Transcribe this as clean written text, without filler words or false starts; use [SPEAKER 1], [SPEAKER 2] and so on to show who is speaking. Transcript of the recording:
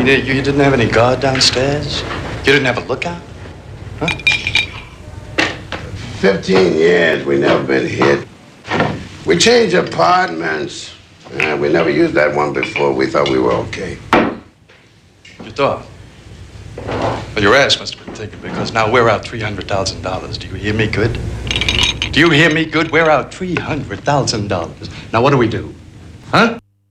[SPEAKER 1] you didn't have any guard downstairs? You didn't have a lookout? Huh?
[SPEAKER 2] 15 years, we never been hit. We changed apartments. We never used that one before. We thought we were okay.
[SPEAKER 1] You thought? Well, your ass must have been thinking, because now we're out $300,000. Do you hear me good? Do you hear me good? We're out $300,000. Now, what do we do? Huh?